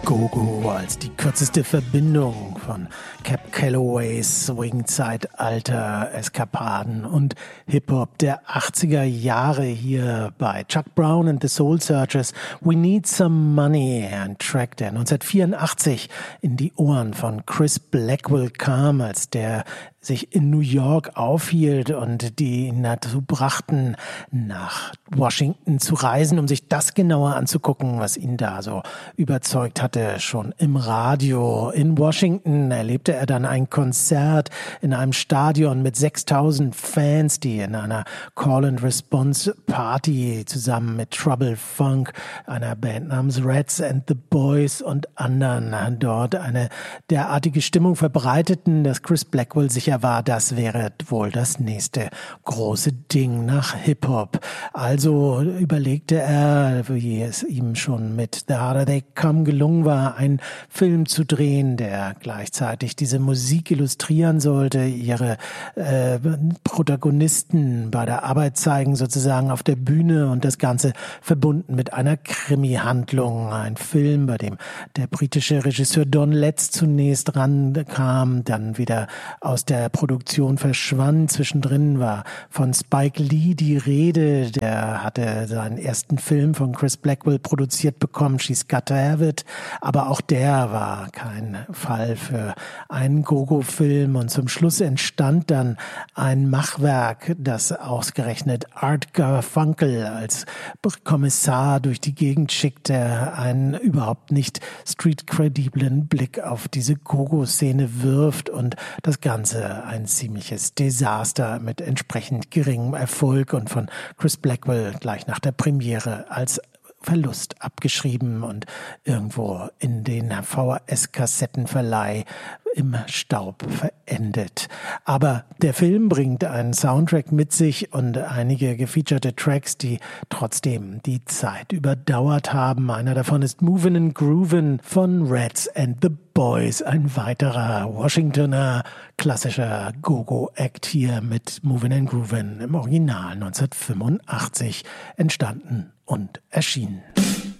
Go-Go als die kürzeste Verbindung von Cab Calloways Swing-Zeitalter, Eskapaden und Hip-Hop der 80er Jahre hier bei Chuck Brown and the Soul Searchers. We Need Some Money, ein Track, der 1984 in die Ohren von Chris Blackwell kam, als der sich in New York aufhielt und die ihn dazu brachten, nach Washington zu reisen, um sich das genauer anzugucken, was ihn da so überzeugt hatte. Schon im Radio in Washington erlebte er dann ein Konzert in einem Stadion mit 6.000 Fans, die in einer Call-and-Response-Party zusammen mit Trouble Funk, einer Band namens Rats and the Boys und anderen dort eine derartige Stimmung verbreiteten, dass Chris Blackwell sicher war, das wäre wohl das nächste große Ding nach Hip-Hop. Also überlegte er, wie es ihm schon mit The Harder They Come gelungen war, einen Film zu drehen, der gleichzeitig diese Musik illustrieren sollte, ihre Protagonisten bei der Arbeit zeigen, sozusagen auf der Bühne, und das Ganze verbunden mit einer Krimi-Handlung. Ein Film, bei dem der britische Regisseur Don Letts zunächst rankam, dann wieder aus der Produktion verschwand. Zwischendrin war von Spike Lee die Rede. Der hatte seinen ersten Film von Chris Blackwell produziert bekommen, She's Got to Have It. Aber auch der war kein Fall für einen Go-Go-Film. Und zum Schluss entstand dann ein Machwerk, das ausgerechnet Art Garfunkel als Kommissar durch die Gegend schickte, einen überhaupt nicht street-crediblen Blick auf diese Go-Go-Szene wirft und das Ganze ein ziemliches Desaster mit entsprechend geringem Erfolg und von Chris Blackwell gleich nach der Premiere als Verlust abgeschrieben und irgendwo in den VHS-Kassettenverleih im Staub verendet. Aber der Film bringt einen Soundtrack mit sich und einige gefeaturete Tracks, die trotzdem die Zeit überdauert haben. Einer davon ist Movin' and Groovin' von Rats and the Boys, ein weiterer Washingtoner klassischer Go-Go-Act hier mit Movin' and Groovin' im Original 1985 entstanden und erschienen.